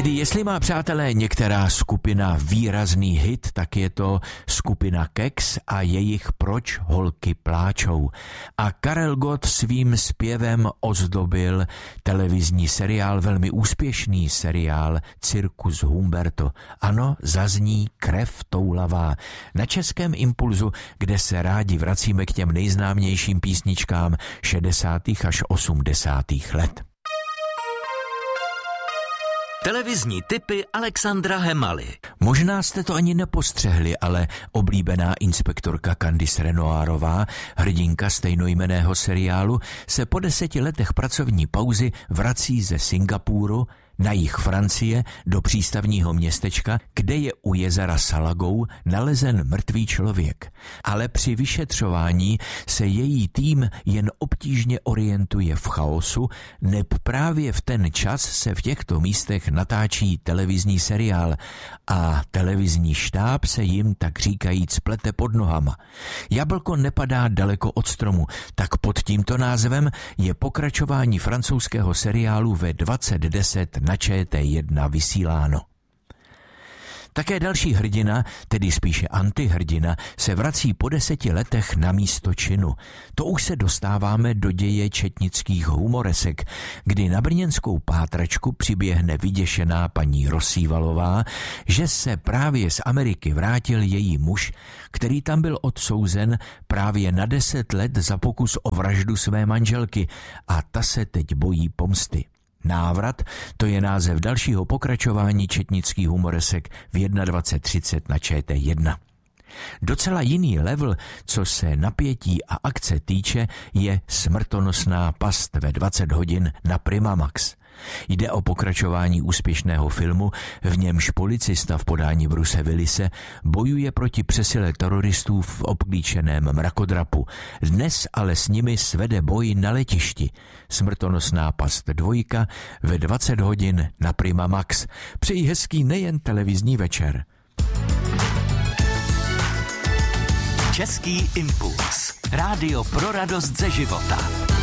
Tedy jestli má, přátelé, některá skupina výrazný hit, tak je to skupina Keks a jejich Proč holky pláčou. A Karel Gott svým zpěvem ozdobil televizní seriál, velmi úspěšný seriál Cirkus Humberto. Ano, zazní Krev toulavá na Českém Impulzu, kde se rádi vracíme k těm nejznámějším písničkám 60. až 80. let. Televizní tipy Alexandra Hemaly. Možná jste to ani nepostřehli, ale oblíbená inspektorka Candice Renoirová, hrdinka stejnojmenného seriálu, se po 10 letech pracovní pauzy vrací ze Singapuru na jih Francie do přístavního městečka, kde je u jezera Salagou nalezen mrtvý člověk. Ale při vyšetřování se její tým jen obtížně orientuje v chaosu, neb právě v ten čas se v těchto místech natáčí televizní seriál a televizní štáb se jim tak říkajíc plete pod nohama. Jablko nepadá daleko od stromu, tak pod tímto názvem je pokračování francouzského seriálu ve 2010 na ČT1 vysíláno. Také další hrdina, tedy spíše antihrdina, se vrací po 10 letech na místo činu. To už se dostáváme do děje četnických humoresek, kdy na brněnskou pátračku přiběhne vyděšená paní Rosívalová, že se právě z Ameriky vrátil její muž, který tam byl odsouzen právě na 10 let za pokus o vraždu své manželky a ta se teď bojí pomsty. Návrat, to je název dalšího pokračování četnických humoresek v 21:30 na ČT1. Docela jiný level, co se napětí a akce týče, je Smrtonosná past ve 20 hodin na Prima Max. Jde o pokračování úspěšného filmu, v němž policista v podání Bruce Willise bojuje proti přesile teroristů v obklíčeném mrakodrapu. Dnes ale s nimi svede boj na letišti. Smrtonosná past 2 ve 20 hodin na Prima Max. Přeji hezký nejen televizní večer. Český impuls. Rádio pro radost ze života.